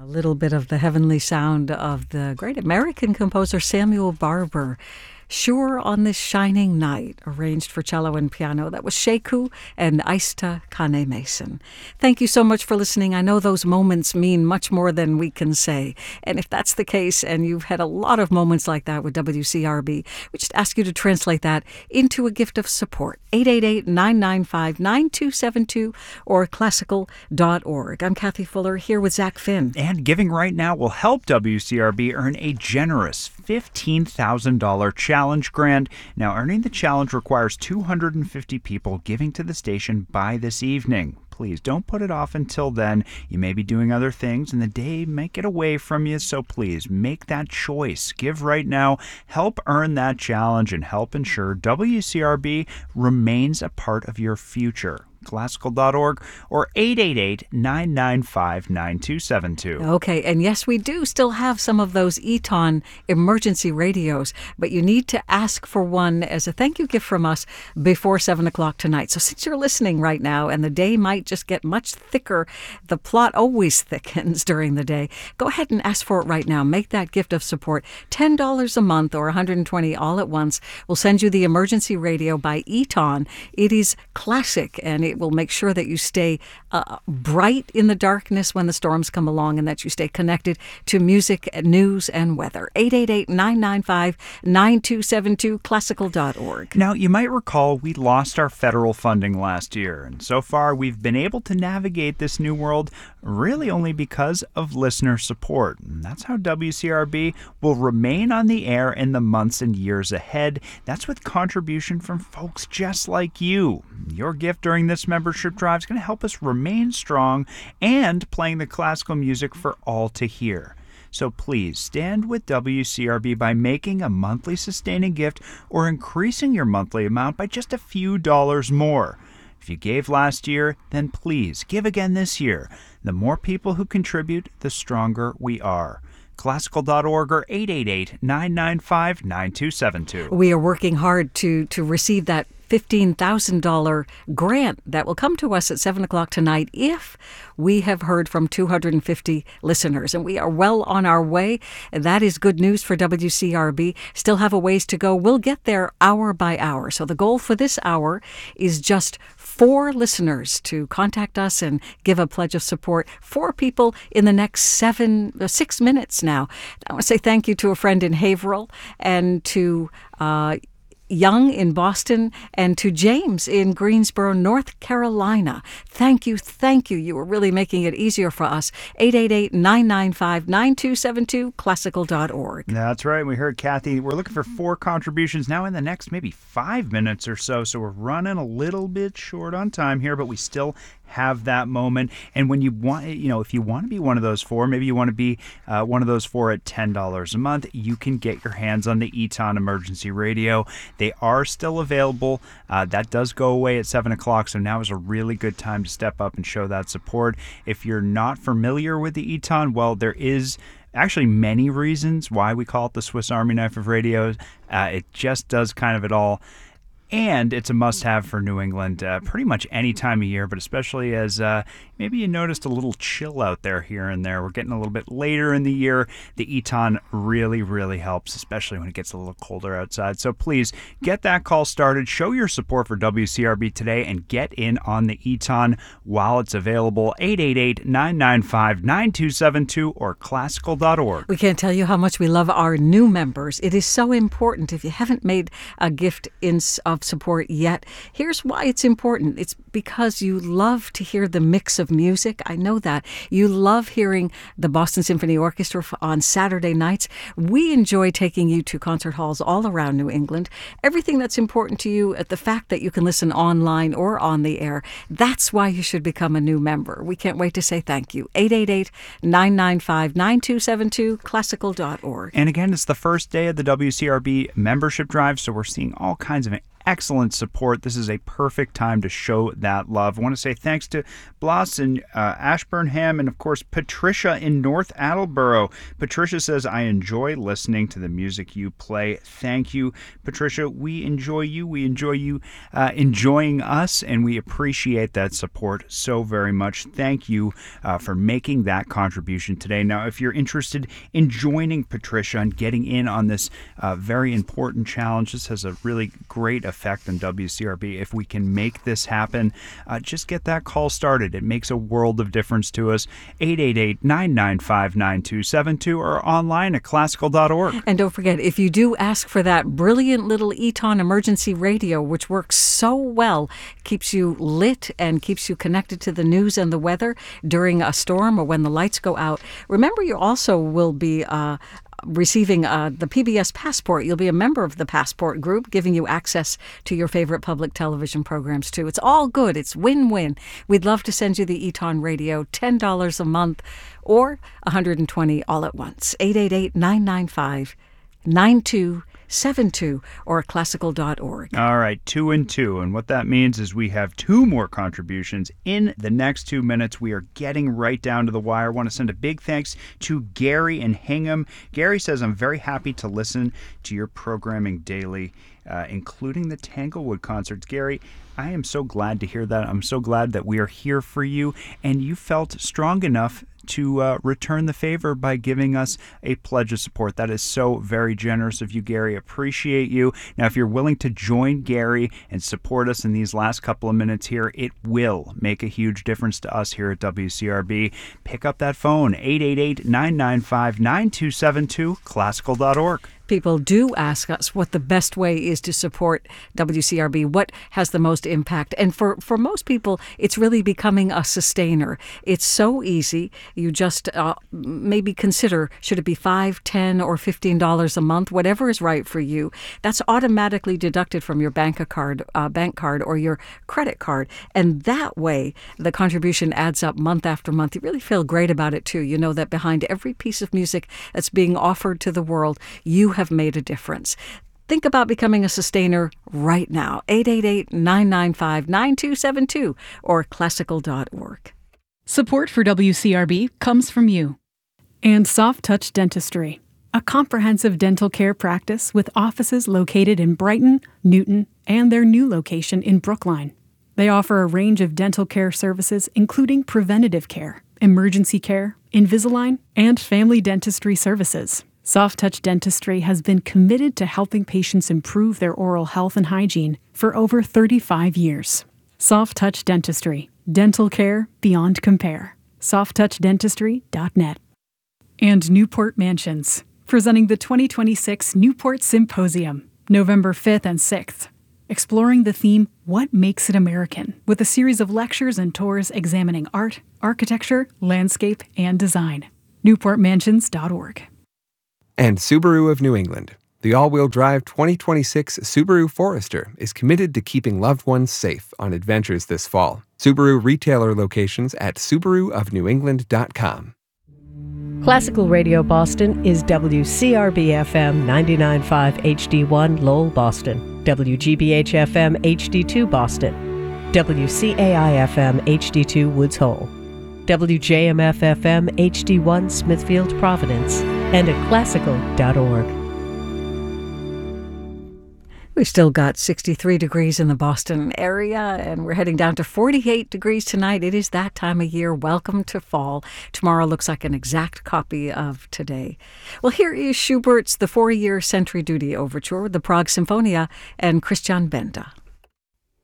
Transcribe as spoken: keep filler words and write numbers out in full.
A little bit of the heavenly sound of the great American composer Samuel Barber. Sure on This Shining Night, arranged for cello and piano. That was Sheku and Aista Kane Mason. Thank you so much for listening. I know those moments mean much more than we can say. And if that's the case, and you've had a lot of moments like that with W C R B, we just ask you to translate that into a gift of support. eight eight eight, nine nine five, nine two seven two or classical dot org. I'm Kathy Fuller here with Zach Finn. And giving right now will help W C R B earn a generous fifteen thousand dollars challenge grant. Now, earning the challenge requires two hundred fifty people giving to the station by this evening. Please don't put it off until then. You may be doing other things and the day might get away from you, so please make that choice. Give right now, help earn that challenge, and help ensure W C R B remains a part of your future. classical dot org or eight eight eight, nine nine five, nine two seven two. Okay, and yes, we do still have some of those Eton emergency radios, but you need to ask for one as a thank you gift from us before seven o'clock tonight. So since you're listening right now and the day might just get much thicker, the plot always thickens during the day, go ahead and ask for it right now. Make that gift of support. ten dollars a month or one hundred twenty dollars all at once. We'll send you the emergency radio by Eton. It is classic, and it will make sure that you stay uh, bright in the darkness when the storms come along, and that you stay connected to music, news, and weather. eight eight eight, nine nine five, nine two seven two, classical dot org. Now, you might recall we lost our federal funding last year, and so far we've been able to navigate this new world really only because of listener support. And that's how W C R B will remain on the air in the months and years ahead. That's with contribution from folks just like you. Your gift during this membership drive is going to help us remain strong and playing the classical music for all to hear. So please stand with W C R B by making a monthly sustaining gift or increasing your monthly amount by just a few dollars more. If you gave last year, then please give again this year. The more people who contribute, the stronger we are. classical dot org or eight eight eight, nine nine five, nine two seven two. We are working hard to, to receive that fifteen thousand dollars grant that will come to us at seven o'clock tonight if we have heard from two hundred fifty listeners. And we are well on our way. That is good news for W C R B. Still have a ways to go. We'll get there hour by hour. So the goal for this hour is just four listeners to contact us and give a pledge of support. Four people in the next seven, uh, six minutes now. I want to say thank you to a friend in Haverhill and to uh, Young in Boston and to James in Greensboro, North Carolina. Thank you, thank you. You were really making it easier for us. eight eight eight, nine nine five, nine two seven two, classical dot org. That's right. We heard Kathy. We're looking for four contributions now in the next maybe five minutes or so. So we're running a little bit short on time here, but we still have that moment. And when you want, you know, if you want to be one of those four, maybe you want to be uh, one of those four at ten dollars a month, you can get your hands on the Eton Emergency Radio. They are still available. Uh, that does go away at seven o'clock, so now is a really good time to step up and show that support. If you're not familiar with the Eton, well, there is actually many reasons why we call it the Swiss Army knife of radios. Uh, it just does kind of it all. And it's a must-have for New England uh, pretty much any time of year, but especially as uh, maybe you noticed a little chill out there here and there. We're getting a little bit later in the year. The Eton really, really helps, especially when it gets a little colder outside. So please get that call started. Show your support for W C R B today and get in on the Eton while it's available. eight eight eight, nine nine five, nine two seven two or classical dot org. We can't tell you how much we love our new members. It is so important. If you haven't made a gift in of support yet, here's why it's important. It's because you love to hear the mix of music. I know that. You love hearing the Boston Symphony Orchestra on Saturday nights. We enjoy taking you to concert halls all around New England. Everything that's important to you, the fact that you can listen online or on the air, that's why you should become a new member. We can't wait to say thank you. eight eight eight, nine nine five, nine two seven two, classical dot org. And again, it's the first day of the W C R B membership drive, so we're seeing all kinds of excellent support. This is a perfect time to show that love. I want to say thanks to Blas in uh, Ashburnham and, of course, Patricia in North Attleboro. Patricia says, I enjoy listening to the music you play. Thank you, Patricia. We enjoy you. We enjoy you uh, enjoying us, and we appreciate that support so very much. Thank you uh, for making that contribution today. Now, if you're interested in joining Patricia and getting in on this uh, very important challenge, this has a really great effect on W C R B. If we can make this happen, uh, just get that call started. It makes a world of difference to us. eight eight eight, nine nine five, nine two seven two or online at classical dot org. And don't forget, if you do ask for that brilliant little Eton emergency radio, which works so well, keeps you lit and keeps you connected to the news and the weather during a storm or when the lights go out. Remember, you also will be uh, receiving uh, the P B S Passport. You'll be a member of the Passport group, giving you access to your favorite public television programs, too. It's all good. It's win-win. We'd love to send you the Eton Radio, ten dollars a month or one hundred twenty dollars all at once. eight eight eight, nine nine five, nine two seven two or classical dot org. All right, two and two. And what that means is we have two more contributions in the next two minutes. We are getting right down to the wire. I want to send a big thanks to Gary in Hingham. Gary says, I'm very happy to listen to your programming daily, uh, including the Tanglewood concerts. Gary, I am so glad to hear that. I'm so glad that we are here for you, and you felt strong enough to uh, return the favor by giving us a pledge of support. That is so very generous of you, Gary. Appreciate you. Now, if you're willing to join Gary and support us in these last couple of minutes here, it will make a huge difference to us here at W C R B. Pick up that phone, eight eight eight, nine nine five, nine two seven two, classical dot org. People do ask us what the best way is to support W C R B, what has the most impact. And for, for most people, it's really becoming a sustainer. It's so easy. You just uh, maybe consider, should it be five, ten, or fifteen dollars a month, whatever is right for you. That's automatically deducted from your bank card, uh, bank card or your credit card. And that way, the contribution adds up month after month. You really feel great about it, too. You know that behind every piece of music that's being offered to the world, you have made a difference. Think about becoming a sustainer right now. eight eight eight, nine nine five, nine two seven two or classical dot org. Support for W C R B comes from you. And Soft Touch Dentistry, a comprehensive dental care practice with offices located in Brighton, Newton, and their new location in Brookline. They offer a range of dental care services, including preventative care, emergency care, Invisalign, and family dentistry services. Soft Touch Dentistry has been committed to helping patients improve their oral health and hygiene for over thirty-five years. Soft Touch Dentistry, dental care beyond compare. soft touch dentistry dot net. And Newport Mansions, presenting the twenty twenty-six Newport Symposium, November fifth and sixth, exploring the theme, What Makes It American, with a series of lectures and tours examining art, architecture, landscape, and design. newport mansions dot org. And Subaru of New England. The all-wheel drive twenty twenty-six Subaru Forester is committed to keeping loved ones safe on adventures this fall. Subaru retailer locations at subaru of new england dot com. Classical Radio Boston is W C R B F M ninety-nine point five H D one Lowell, Boston, W G B H F M H D two Boston, W C A I F M H D two Woods Hole, W J M F F M H D one Smithfield, Providence, and at classical dot org. We've still got sixty-three degrees in the Boston area, and we're heading down to forty-eight degrees tonight. It is that time of year. Welcome to fall. Tomorrow looks like an exact copy of today. Well, here is Schubert's The Four-Year Sentry Duty Overture, the Prague Symphonia, and Christian Benda.